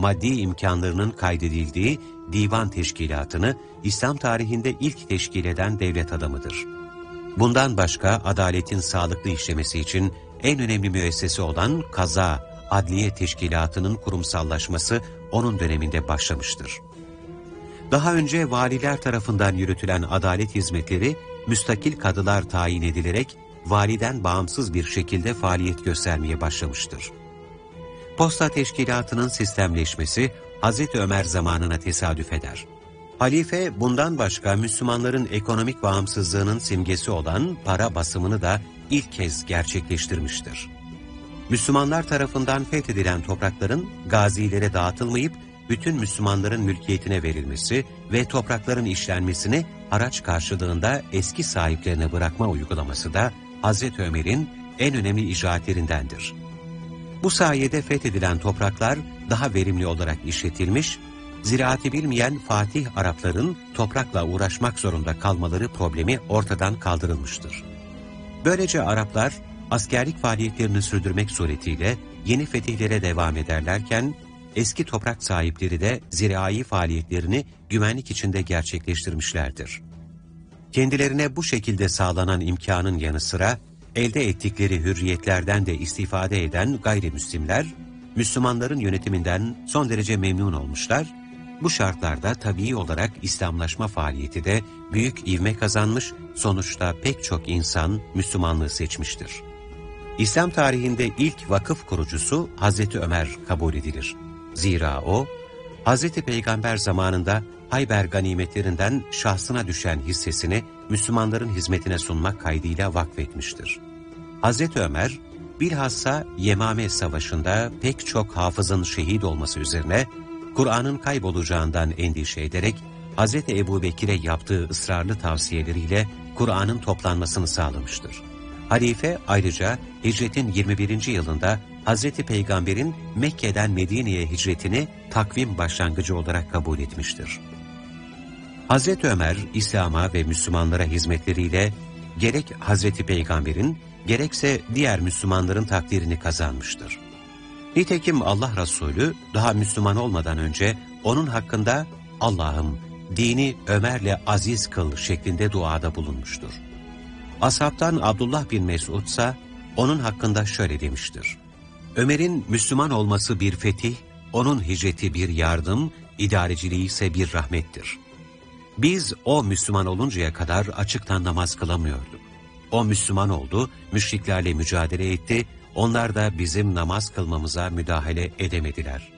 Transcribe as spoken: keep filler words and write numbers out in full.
maddi imkanlarının kaydedildiği divan teşkilatını İslam tarihinde ilk teşkil eden devlet adamıdır. Bundan başka adaletin sağlıklı işlemesi için en önemli müessese olan kaza, adliye teşkilatının kurumsallaşması onun döneminde başlamıştır. Daha önce valiler tarafından yürütülen adalet hizmetleri müstakil kadılar tayin edilerek validen bağımsız bir şekilde faaliyet göstermeye başlamıştır. Posta teşkilatının sistemleşmesi Hazreti Ömer zamanına tesadüf eder. Halife bundan başka Müslümanların ekonomik bağımsızlığının simgesi olan para basımını da ilk kez gerçekleştirmiştir. Müslümanlar tarafından fethedilen toprakların gazilere dağıtılmayıp bütün Müslümanların mülkiyetine verilmesi ve toprakların işlenmesini haraç karşılığında eski sahiplerine bırakma uygulaması da Hazreti Ömer'in en önemli icraatlerindendir. Bu sayede fethedilen topraklar daha verimli olarak işletilmiş, ziraati bilmeyen Fatih Arapların toprakla uğraşmak zorunda kalmaları problemi ortadan kaldırılmıştır. Böylece Araplar askerlik faaliyetlerini sürdürmek suretiyle yeni fetihlere devam ederlerken, eski toprak sahipleri de zirai faaliyetlerini güvenlik içinde gerçekleştirmişlerdir. Kendilerine bu şekilde sağlanan imkanın yanı sıra, elde ettikleri hürriyetlerden de istifade eden gayrimüslimler, Müslümanların yönetiminden son derece memnun olmuşlar, bu şartlarda tabii olarak İslamlaşma faaliyeti de büyük ivme kazanmış, sonuçta pek çok insan Müslümanlığı seçmiştir. İslam tarihinde ilk vakıf kurucusu Hazreti Ömer kabul edilir. Zira o, Hazreti Peygamber zamanında Hayber ganimetlerinden şahsına düşen hissesini Müslümanların hizmetine sunmak kaydıyla vakfetmiştir. Hazreti Ömer, bilhassa Yemame Savaşı'nda pek çok hafızın şehit olması üzerine, Kur'an'ın kaybolacağından endişe ederek, Hazreti Ebubekir'e yaptığı ısrarlı tavsiyeleriyle Kur'an'ın toplanmasını sağlamıştır. Halife ayrıca hicretin yirmi birinci yılında Hazreti Peygamber'in Mekke'den Medine'ye hicretini takvim başlangıcı olarak kabul etmiştir. Hazreti Ömer, İslam'a ve Müslümanlara hizmetleriyle gerek Hazreti Peygamber'in, gerekse diğer Müslümanların takdirini kazanmıştır. Nitekim Allah Resulü daha Müslüman olmadan önce onun hakkında Allah'ım dini Ömer'le aziz kıl şeklinde duada bulunmuştur. Ashabtan Abdullah bin Mesud ise onun hakkında şöyle demiştir: Ömer'in Müslüman olması bir fetih, onun hicreti bir yardım, idareciliği ise bir rahmettir. Biz o Müslüman oluncaya kadar açıktan namaz kılamıyorduk. O Müslüman oldu, müşriklerle mücadele etti, onlar da bizim namaz kılmamıza müdahale edemediler.